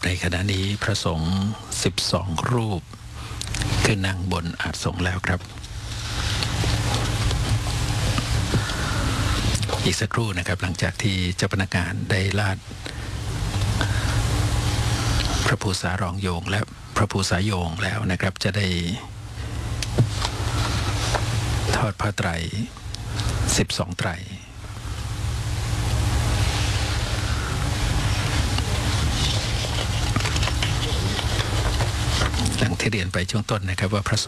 ในขณะนี้พระสงฆ์12รูปคือนั่งบนอาสงแล้วครับอีกสักครู่นะครับหลังจากที่เจ้าพนักงานได้ลาดพระภูษารองโยงและพระภูษาโยงแล้วนะครับจะได้ทอดผ้าไตร12ไตรอย่างที่เรียนไปช่วงต้นนะครับว่าพระส